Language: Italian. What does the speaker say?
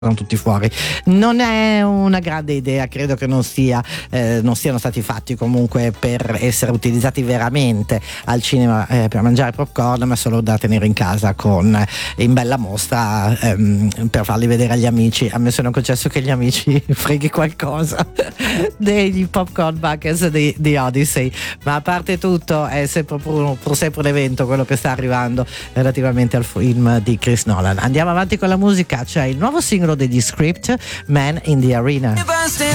tutti fuori. Non è una grande idea, credo che non siano stati fatti comunque per essere utilizzati veramente al cinema per mangiare popcorn, ma solo da tenere in casa in bella mostra per farli vedere agli amici. A me sono concesso che gli amici freghi qualcosa degli popcorn buckets di Odyssey, ma a parte tutto è sempre un evento quello che sta arrivando relativamente al film di Chris Nolan. Andiamo avanti con la musica, c'è il nuovo singolo degli Script, Man in the Arena.